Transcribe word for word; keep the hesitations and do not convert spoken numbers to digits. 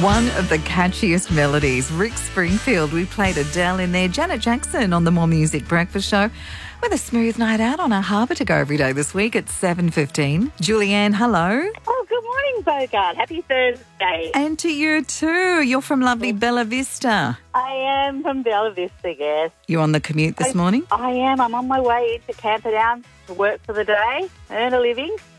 One of the catchiest melodies, Rick Springfield. We played Adele in there. Janet Jackson on the More Music Breakfast Show with a smooth night out on our harbour to go every day this week at seven fifteen. Julianne, hello. Oh, good morning, Bogart. Happy Thursday. And to you too. You're from lovely Bella Vista. I am from Bella Vista, yes. You on the commute this I, morning? I am. I'm on my way into Camperdown to work for the day, earn a living.